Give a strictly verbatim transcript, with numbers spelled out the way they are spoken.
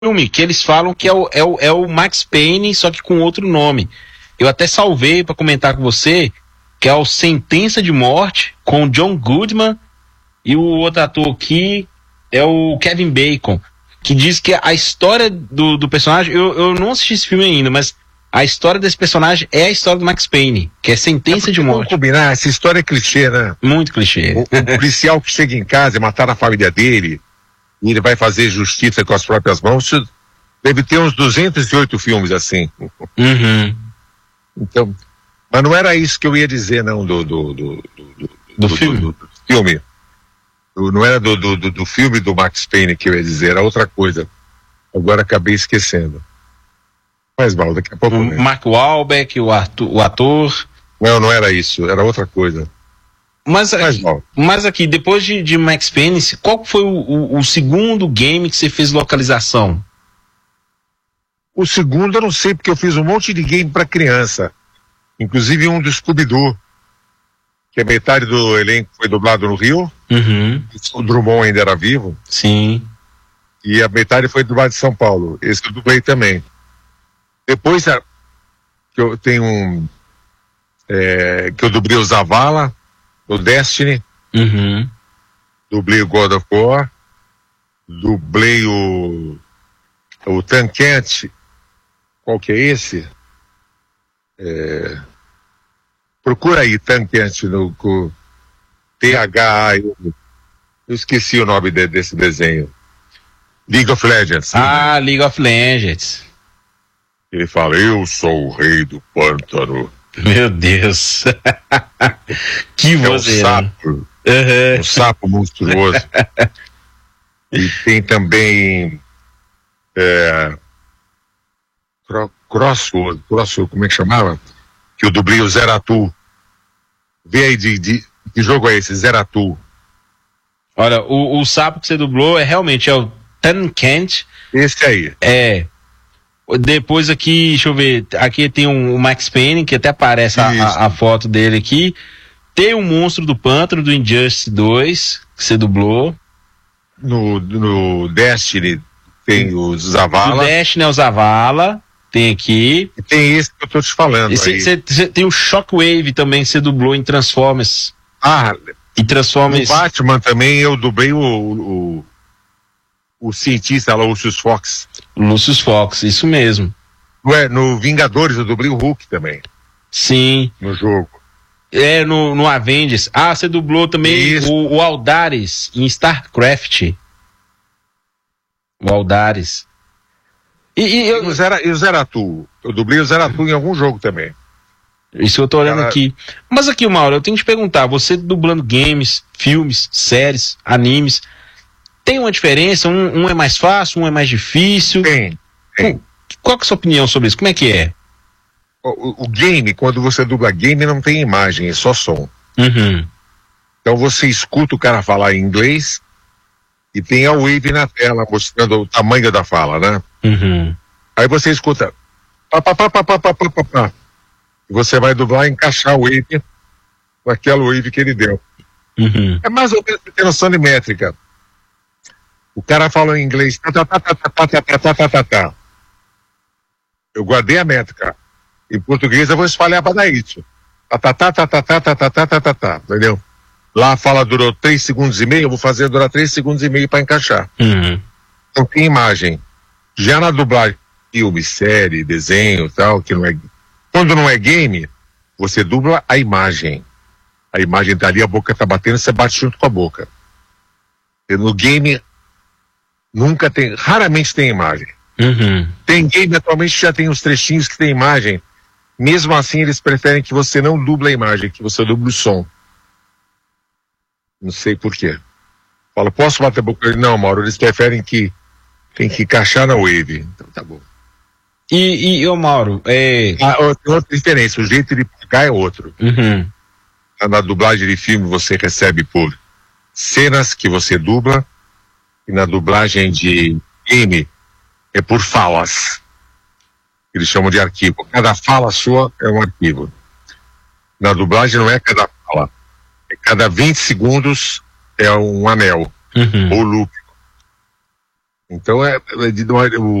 filme que eles falam que é o, é o, é o Max Payne, só que com outro nome. Eu até salvei para comentar com você, que é o Sentença de Morte, com o John Goodman, e o outro ator aqui é o Kevin Bacon, que diz que a história do, do personagem, eu, eu não assisti esse filme ainda, mas a história desse personagem é a história do Max Payne, que é Sentença é de Morte. Vamos combinar, essa história é clichê, né? Muito clichê. O, o policial que chega em casa e matar a família dele, e ele vai fazer justiça com as próprias mãos, deve ter uns duzentos e oito filmes assim. Uhum. Então, mas não era isso que eu ia dizer, não, do do, do, do, do, do filme. Do, do, do filme. Do, não era do, do, do, do filme do Max Payne que eu ia dizer, era outra coisa. Agora acabei esquecendo. Mas mal, daqui a pouco. O Mark Wahlberg, o, ator, o ator. Não, não era isso, era outra coisa. Mas aqui, mas aqui depois de, de Max Payne, qual foi o, o, o segundo game que você fez localização? O segundo eu não sei, porque eu fiz um monte de game para criança. Inclusive um do Scooby-Doo, que a metade do elenco foi dublado no Rio. Uhum. O Drummond ainda era vivo. Sim. E a metade foi dublado em São Paulo. Esse eu dublei também. Depois a, que eu tenho um é, que eu dublei o Zavala, o Destiny. Uhum. Dublei o God of War. Dublei o o Tankent. Qual que é esse? É, procura aí Tankent no T H A. Eu esqueci o nome de, desse desenho. League of Legends. Ah, né? League of Legends. Ele fala, eu sou o rei do pântano. Meu Deus. Que voz é um sapo. Uhum. Um sapo monstruoso. E tem também é, Crossword, Crossword, como é que chamava? Que eu dublei o Zeratu. Vê aí de, de que jogo é esse, Zeratu. Olha, o, o sapo que você dublou é realmente é o Tankent. Esse aí. É. Depois aqui, deixa eu ver, aqui tem um, o Max Payne, que até aparece a, a, a foto dele aqui. Tem o Monstro do Pântano, do Injustice dois, que você dublou. No, no Destiny tem o Zavala. No Destiny é o Zavala, tem aqui. E tem esse que eu tô te falando esse, aí. Cê, cê, tem o Shockwave também, que você dublou em Transformers. Ah, e Transformers. No Batman também eu dublei o... o o cientista lá, o Lucius Fox. Lucius Fox, isso mesmo. Ué, no Vingadores eu dublei o Hulk também. Sim. No jogo. É, no, no Avengers. Ah, você dublou também o, o Aldaris em StarCraft. O Aldaris. E, e, eu... e o Zera, e o Zeratu? Eu dublei o Zeratu em algum jogo também. Isso eu tô olhando Cara... aqui. Mas aqui, Mauro, eu tenho que te perguntar, você dublando games, filmes, séries, animes, tem uma diferença? Um, um é mais fácil, um é mais difícil? Tem, tem. Qual que é a sua opinião sobre isso? Como é que é? O, o game, quando você dubla game, não tem imagem, é só som. Uhum. Então você escuta o cara falar em inglês e tem a wave na tela mostrando o tamanho da fala, né? Uhum. Aí você escuta pá, pá, pá, pá, pá, pá, pá, pá, e você vai dublar e encaixar o wave com aquela wave que ele deu. Uhum. É mais ou menos ter noção de métrica. O cara falou em inglês, tá, tá, tá, tá, tá, tá, tá, tá, tá, tá, tá. Eu guardei a métrica. Em português eu vou espalhar para dar isso. Tá, tá, tá, tá, tá, tá, tá, tá, tá, tá, tá, tá, entendeu? Lá a fala durou três segundos e meio, eu vou fazer durar três segundos e meio para encaixar. Uhum. Então tem imagem. Já na dublagem, filme, série, desenho, tal, que não é... Quando não é game, você dubla a imagem. A imagem tá ali, a boca tá batendo, você bate junto com a boca. E no game... Nunca tem, raramente tem imagem. Uhum. Tem game atualmente já tem os trechinhos que tem imagem. Mesmo assim, eles preferem que você não duble a imagem, que você duble o som. Não sei por quê. Fala, posso bater a boca? Não, Mauro, eles preferem que tem que encaixar na wave. Então tá bom. E, e ô Mauro, é... Ah, tem outra diferença, o jeito de pagar é outro. Uhum. Na dublagem de filme você recebe por cenas que você dubla, e na dublagem de game é por falas. Eles chamam de arquivo. Cada fala sua é um arquivo. Na dublagem não é cada fala. É cada vinte segundos é um anel. Uhum. Ou loop. Então é, é de- o